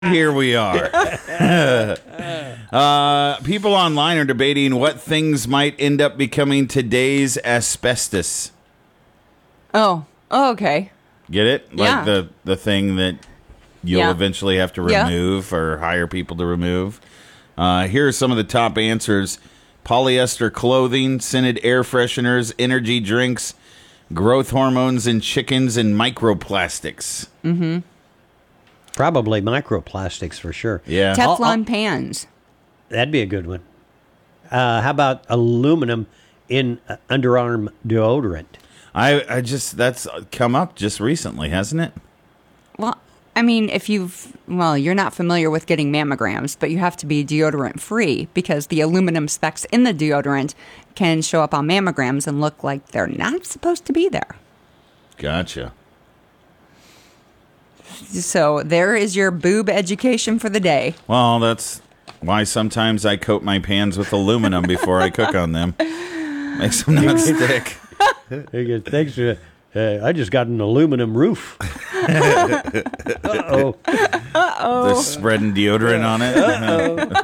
Here we are. People online are debating what things might end up becoming today's asbestos. Oh, okay. Get it? Like Yeah. the thing that you'll Yeah. eventually have to Yeah. remove or hire people to remove. Here are some of the top answers. Polyester clothing, scented air fresheners, energy drinks, growth hormones in chickens, and microplastics. Mm-hmm. Probably microplastics for sure. Yeah. Teflon pans. That'd be a good one. How about aluminum in underarm deodorant? I just, that's come up just recently, hasn't it? Well, I mean, you're not familiar with getting mammograms, but you have to be deodorant free because the aluminum specks in the deodorant can show up on mammograms and look like they're not supposed to be there. Gotcha. So there is your boob education for the day. Well, that's why sometimes I coat my pans with aluminum before I cook on them. Makes them not stick. Thanks. I just got an aluminum roof. Uh-oh. They're spreading deodorant on it.